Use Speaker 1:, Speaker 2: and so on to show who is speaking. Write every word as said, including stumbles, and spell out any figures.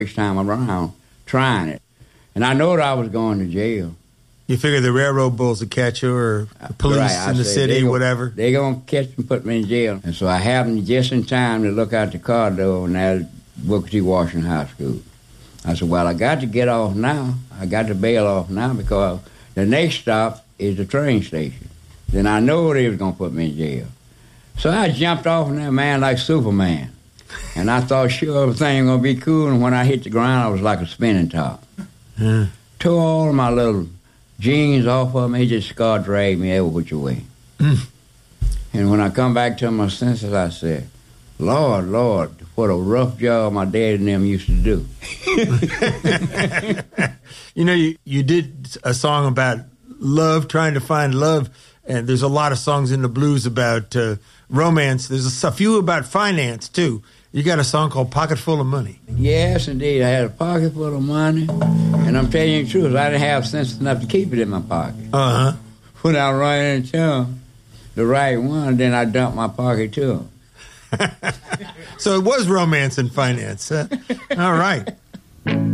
Speaker 1: next time around trying it. And I know that I was going to jail.
Speaker 2: You figure the railroad bulls would catch you, or the police
Speaker 1: right,
Speaker 2: in the city,
Speaker 1: they
Speaker 2: whatever.
Speaker 1: They're going to catch and put me in jail. And so I happened just in time to look out the car door, and that's Booker T. Washington High School. I said, well, I got to get off now. I got to bail off now because the next stop is the train station. Then I know they was going to put me in jail. So I jumped off in that man like Superman. And I thought, sure, everything was going to be cool. And when I hit the ground, I was like a spinning top.
Speaker 2: Yeah.
Speaker 1: Tore all my little jeans off of me. He just scar dragged me every which way.
Speaker 2: Mm. And
Speaker 1: when I come back to my senses, I said, Lord, Lord, what a rough job my dad and them used to do.
Speaker 2: You know, you, you did a song about love, trying to find love, and there's a lot of songs in the blues about uh, romance. There's a, a few about finance, too. You got a song called Pocket Full of Money.
Speaker 1: Yes, indeed. I had a pocket full of money, and I'm telling you the truth, I didn't have sense enough to keep it in my pocket.
Speaker 2: Uh-huh.
Speaker 1: When I run into them, the right one, then I dump my pocket to them.
Speaker 2: So it was romance and finance. Huh? All right.